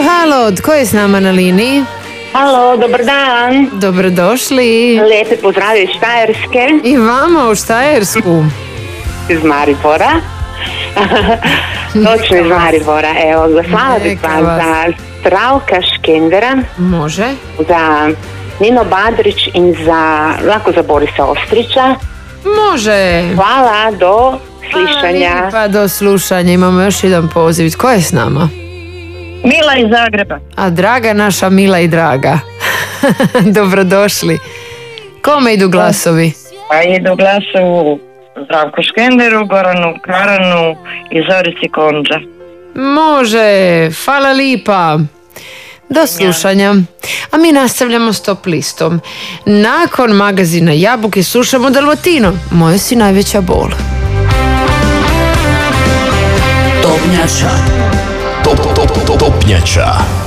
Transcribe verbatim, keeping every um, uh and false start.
halo, tko je s nama na liniji? Halo, dobar dan. Dobrodošli. Lijepi pozdrav iz Štajerske. I vama u Štajersku. Iz Maribora. Točno iz Maribora. Evo, glasala bih vas za Zdravka Škendera. Može. Za Nino Badrić i za, lako za Borisa Ostrića. Može. Hvala, do slušanja. Pa do slušanja, imamo još jedan poziv. Tko je s nama? Mila iz Zagreba. A draga naša Mila i draga. Dobrodošli. Kome idu glasovi? Pa idu glasovu Zdravku Škenderu, Goranu Karanu i Zorici Konđa. Može, hvala lipa. Do slušanja. A mi nastavljamo s top listom. Nakon magazina Jabuke slušamo Dalmatino. Moja si najveća bol. Topnjača. Top, top, top, topnjača.